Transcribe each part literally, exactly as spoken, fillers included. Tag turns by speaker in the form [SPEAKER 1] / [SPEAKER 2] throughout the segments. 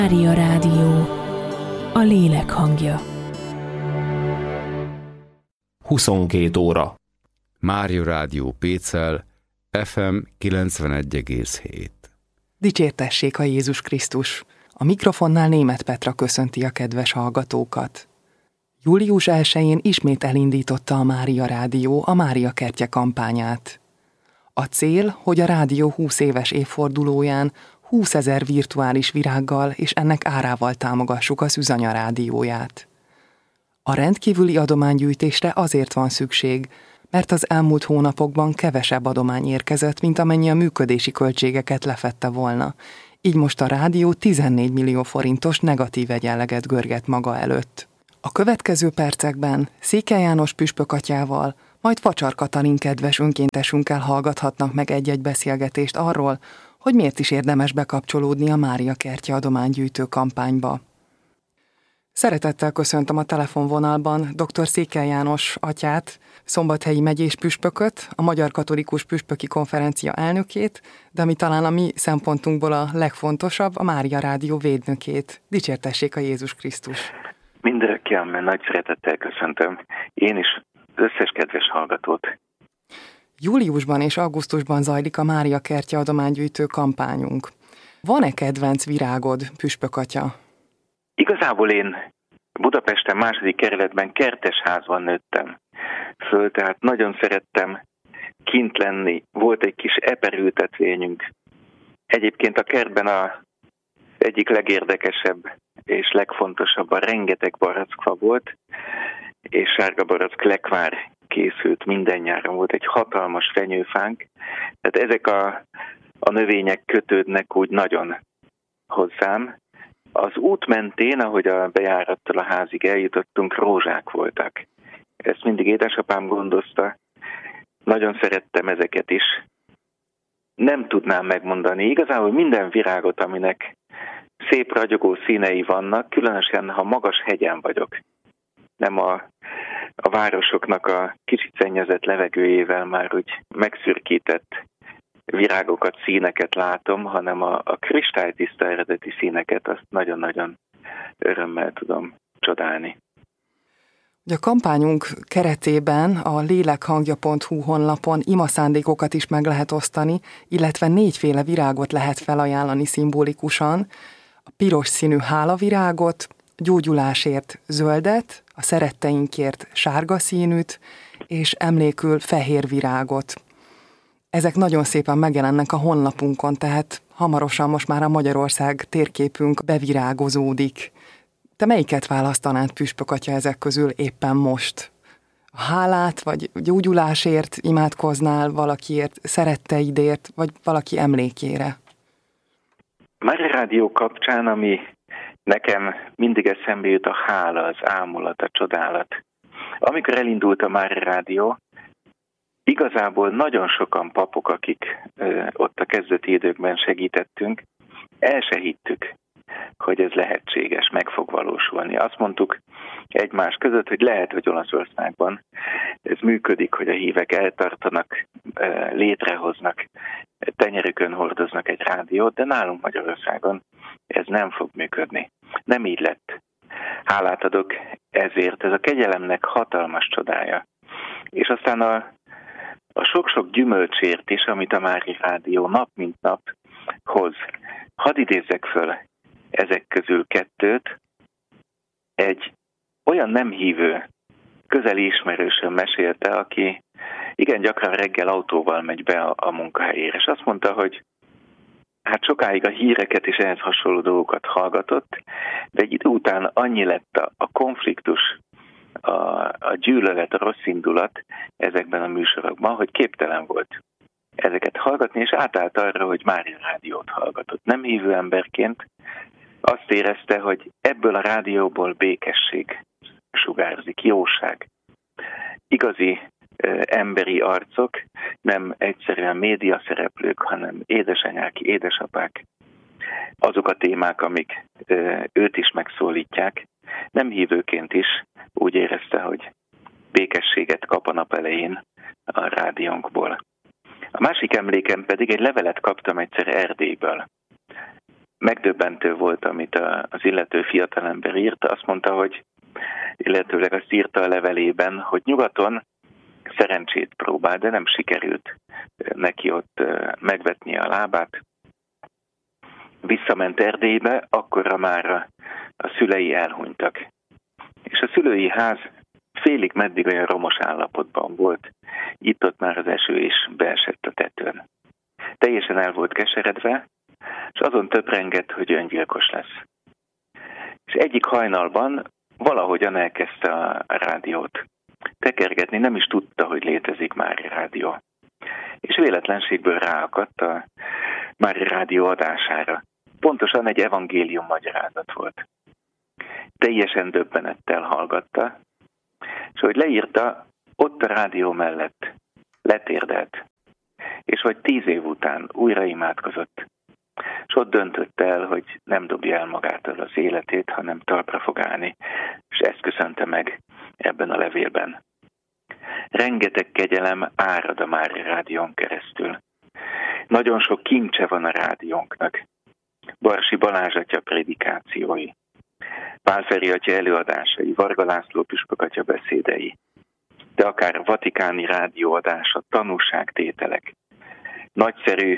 [SPEAKER 1] Mária Rádió, a lélek hangja.
[SPEAKER 2] huszonkét óra.
[SPEAKER 3] Mária Rádió Pécel, ef em kilencvenegy egész hét.
[SPEAKER 4] Dicsértessék a Jézus Krisztus! A mikrofonnál Németh Petra köszönti a kedves hallgatókat. július elsején ismét elindította a Mária Rádió a Mária Kertje kampányát. A cél, hogy a rádió húsz éves évfordulóján húszezer virtuális virággal és ennek árával támogassuk az Üzanya rádióját. A rendkívüli adománygyűjtésre azért van szükség, mert az elmúlt hónapokban kevesebb adomány érkezett, mint amennyi a működési költségeket lefedte volna. Így most a rádió tizennégy millió forintos negatív egyenleget görget maga előtt. A következő percekben Székely János püspökatyával, majd Facsar Katalin kedves önkéntesünkkel hallgathatnak meg egy-egy beszélgetést arról, hogy miért is érdemes bekapcsolódni a Mária Kertje adománygyűjtő kampányba. Szeretettel köszöntöm a telefonvonalban dr. Székely János atyát, Szombathelyi megyés püspököt, a Magyar Katolikus Püspöki Konferencia elnökét, de ami talán a mi szempontunkból a legfontosabb, a Mária Rádió védnökét. Dicsértessék a Jézus Krisztus!
[SPEAKER 5] Mindenki, amen, nagy szeretettel köszöntöm. Én is összes kedves hallgatót.
[SPEAKER 4] Júliusban és augusztusban zajlik a Mária Kertje adománygyűjtő kampányunk. Van-e kedvenc virágod, püspökatya?
[SPEAKER 5] Igazából én Budapesten második kerületben kertesházban nőttem föl, tehát nagyon szerettem kint lenni. Volt egy kis eperültetvényünk. Egyébként a kertben a egyik legérdekesebb és legfontosabb a rengeteg barackfa volt, és sárga barack lekvár készült minden nyáron. Volt egy hatalmas fenyőfánk, tehát ezek a, a növények kötődnek úgy nagyon hozzám. Az út mentén, ahogy a bejárattal a házig eljutottunk, rózsák voltak. Ezt mindig édesapám gondozta. Nagyon szerettem ezeket is. Nem tudnám megmondani. Igazából minden virágot, aminek szép ragyogó színei vannak, különösen, ha magas hegyen vagyok. Nem a, a városoknak a kicsit szennyezett levegőjével már úgy megszürkített virágokat, színeket látom, hanem a, a kristálytiszta eredeti színeket, azt nagyon-nagyon örömmel tudom csodálni.
[SPEAKER 4] A kampányunk keretében a lélekhangja pont hu honlapon imaszándékokat is meg lehet osztani, illetve négyféle virágot lehet felajánlani szimbolikusan. A piros színű hálavirágot, gyógyulásért zöldet, a szeretteinkért sárga színűt, és emlékül fehér virágot. Ezek nagyon szépen megjelennek a honlapunkon, tehát hamarosan most már a Magyarország térképünk bevirágozódik. Te melyiket választanád, püspökatya, ezek közül éppen most? A hálát, vagy gyógyulásért imádkoznál valakiért, szeretteidért, vagy valaki emlékére?
[SPEAKER 5] Mária Rádió kapcsán, ami nekem mindig eszembe jut, a hála, az ámulat, a csodálat. Amikor elindult a Mária Rádió, igazából nagyon sokan papok, akik ö, ott a kezdeti időkben segítettünk, el se hittük, hogy ez lehetséges, meg fog valósulni. Azt mondtuk egymás között, hogy lehet, hogy Olaszországban ez működik, hogy a hívek eltartanak, ö, létrehoznak, tenyerükön hordoznak egy rádiót, de nálunk Magyarországon ez nem fog működni. Nem így lett. Hálát adok ezért, ez a kegyelemnek hatalmas csodája. És aztán a A sok-sok gyümölcsért is, amit a Mária Rádió nap mint nap hoz. Hadd idézzek föl ezek közül kettőt. Egy olyan nem hívő, közeli ismerősöm mesélte, aki igen gyakran reggel autóval megy be a, a munkahelyére, és azt mondta, hogy hát sokáig a híreket és ehhez hasonló dolgokat hallgatott, de egy idő után annyi lett a, a konfliktus, A, a gyűlölet, a rossz indulat ezekben a műsorokban, hogy képtelen volt ezeket hallgatni, és átállt arra, hogy Mária Rádiót hallgatott. Nem hívő emberként azt érezte, hogy ebből a rádióból békesség sugárzik, jóság. Igazi e, emberi arcok, nem egyszerűen média szereplők, hanem édesanyák, édesapák. Azok a témák, amik e, őt is megszólítják, nem hívőként is úgy érezte, hogy békességet kap a nap elején a rádiónkból. A másik emlékem pedig egy levelet kaptam egyszer Erdélyből. megdöbbentő volt, amit az illető fiatalember írt. Azt mondta, hogy illetőleg azt írta a levelében, hogy nyugaton szerencsét próbál, de nem sikerült neki ott megvetnie a lábát. Visszament Erdélybe, akkorra már a, a szülei elhunytak. És a szülői ház félig meddig olyan romos állapotban volt. Itt-ott már az eső is beesett a tetőn. Teljesen el volt keseredve, és azon töprengett, hogy öngyilkos lesz. És egyik hajnalban valahogyan elkezdte a rádiót tekergetni, nem is tudta, hogy létezik Mária Rádió. És véletlenségből ráakadt a Mária Rádió adására. Pontosan egy evangélium magyarázat volt. Teljesen döbbenettel hallgatta, és hogy leírta, ott a rádió mellett letérdelt, és hogy tíz év után újra imádkozott, és ott döntött el, hogy nem dobja el magától az életét, hanem talpra fog állni, és ezt köszönte meg ebben a levélben. Rengeteg kegyelem árad a Mária Rádión keresztül. Nagyon sok kincse van a rádiónknak. Barsi Balázs atya prédikációi, Pál Feri atya előadásai, Varga László püspök atya beszédei, de akár a vatikáni rádióadása, tanúságtételek. Nagyszerű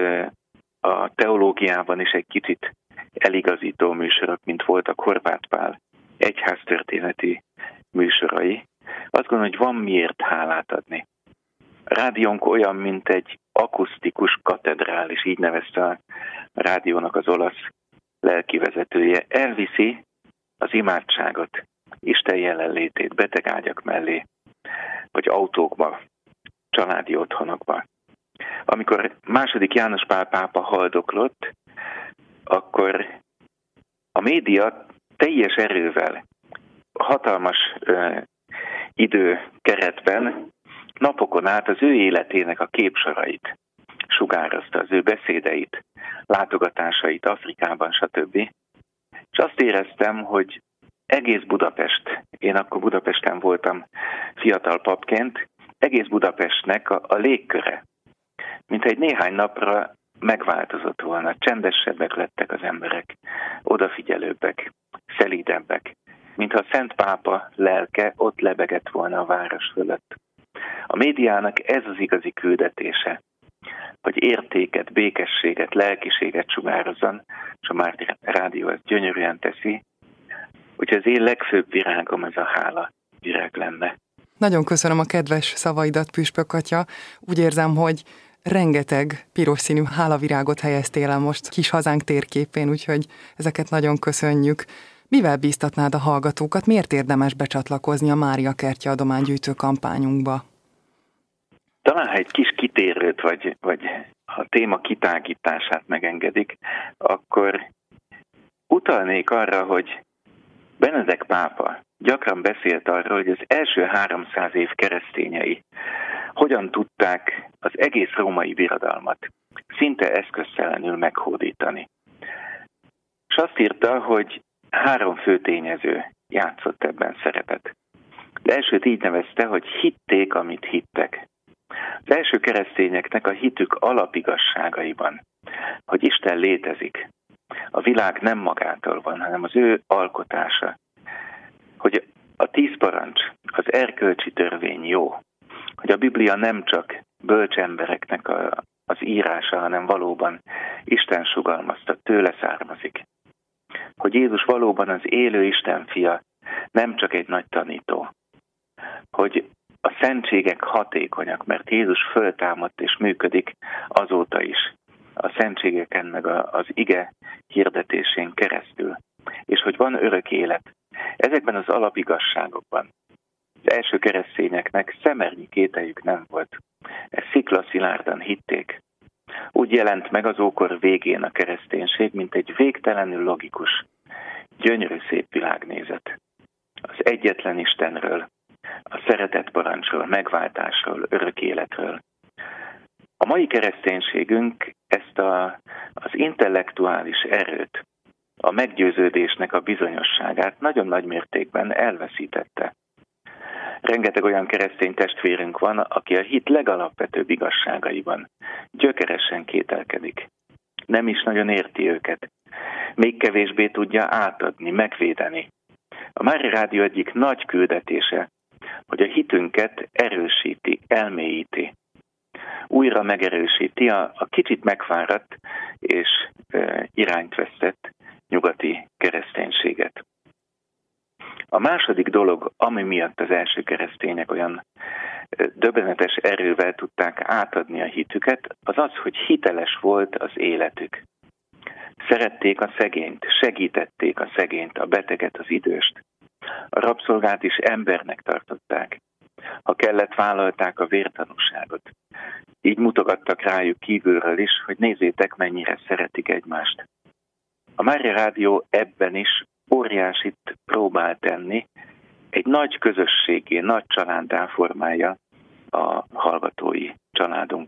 [SPEAKER 5] a teológiában is egy kicsit eligazító műsorok, mint voltak Horváth Pál egyháztörténeti műsorai. Azt gondolom, hogy van miért hálát adni. A rádiónk olyan, mint egy akusztikus katedrális, így nevezte a rádiónak az olasz lelkivezetője. Elviszi az imádságot, Isten jelenlétét betegágyak mellé, vagy autókba, családi otthonokba. Amikor második János Pál pápa haldoklott, akkor a média teljes erővel, hatalmas ö, időkeretben napokon át az ő életének a képsorait sugározta, az ő beszédeit, látogatásait Afrikában, stb. És azt éreztem, hogy egész Budapest, én akkor Budapesten voltam fiatal papként, egész Budapestnek a, a légköre, mint egy néhány napra megváltozott volna, csendesebbek lettek az emberek, odafigyelőbbek, szelídebbek, mintha a Szent Pápa lelke ott lebegett volna a város fölött. A médiának ez az igazi küldetése, hogy értéket, békességet, lelkiséget sugározzon, és a Mária Rádió ezt gyönyörűen teszi, hogy az én legfőbb virágom ez a hála virág lenne.
[SPEAKER 4] Nagyon köszönöm a kedves szavaidat, püspök atya. Úgy érzem, hogy rengeteg piros színű hálavirágot helyeztél el most kis hazánk térképén, úgyhogy ezeket nagyon köszönjük. Mivel bíztatnád a hallgatókat, miért érdemes becsatlakozni a Mária Kertje adománygyűjtő kampányunkba?
[SPEAKER 5] Talán, ha egy kis kitérőt, vagy, vagy a téma kitágítását megengedik, akkor utalnék arra, hogy Benedek pápa gyakran beszélt arról, hogy az első háromszáz év keresztényei hogyan tudták az egész római birodalmat szinte eszköztelenül meghódítani. És azt írta, hogy három fő tényező játszott ebben szerepet. De elsőt így nevezte, hogy hitték, amit hittek. Az első keresztényeknek a hitük alapigasságaiban, hogy Isten létezik. A világ nem magától van, hanem az ő alkotása. Hogy a tíz parancs, az erkölcsi törvény jó. Hogy a Biblia nem csak bölcs embereknek a, az írása, hanem valóban Isten sugalmazta, tőle származik. Hogy Jézus valóban az élő Isten fia, nem csak egy nagy tanító. Hogy a szentségek hatékonyak, mert Jézus föltámadt és működik azóta is. A szentségeken meg az ige hirdetésén keresztül. És hogy van örök élet. Ezekben az alapigasságokban az első keresztényeknek szemernyi kételjük nem volt. Ezt sziklaszilárdan hitték. Úgy jelent meg az ókor végén a kereszténység, mint egy végtelenül logikus, gyönyörű szép világnézet. Az egyetlen Istenről, a szeretet parancsról, megváltásról, örök életről. A mai kereszténységünk ezt a, az intellektuális erőt, a meggyőződésnek a bizonyosságát nagyon nagy mértékben elveszítette. Rengeteg olyan keresztény testvérünk van, aki a hit legalapvetőbb igazságaiban gyökeresen kételkedik. Nem is nagyon érti őket. Még kevésbé tudja átadni, megvédeni. A Mária Rádió egyik nagy küldetése, hogy a hitünket erősíti, elmélyíti. Újra megerősíti a, a kicsit megfáradt és e, irányt vesztett nyugati kereszténységet. A második dolog, ami miatt az első keresztények olyan döbbenetes erővel tudták átadni a hitüket, az az, hogy hiteles volt az életük. Szerették a szegényt, segítették a szegényt, a beteget, az időst. A rabszolgát is embernek tartották. Ha kellett, vállalták a vértanúságot. Így mutogattak rájuk kívülről is, hogy nézzétek, mennyire szeretik egymást. A Mária Rádió ebben is óriásit próbál tenni, egy nagy közösségé, nagy családdá formálja a hallgatói családunk,